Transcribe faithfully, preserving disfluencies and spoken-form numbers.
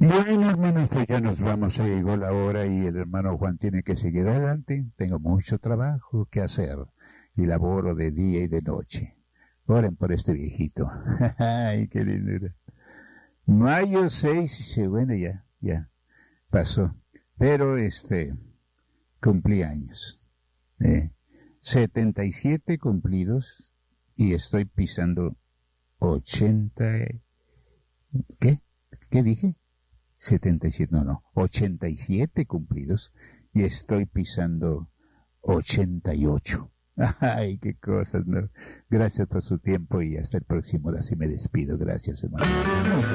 Bueno, hermanos, pues ya nos vamos, se llegó la hora y el hermano Juan tiene que seguir adelante. Tengo mucho trabajo que hacer y laboro de día y de noche. Oren por este viejito. Ay, qué lindura. Mayo seis, dice, bueno, ya, ya, pasó. Pero, este, cumplí años. Eh, setenta y siete cumplidos y estoy pisando ochenta. ¿Qué? ¿Qué dije? setenta y siete, no, no, ochenta y siete cumplidos y estoy pisando ochenta y ocho. Ay, qué cosas, ¿no? Gracias por su tiempo y hasta el próximo. Ahora sí me despido. Gracias, hermano.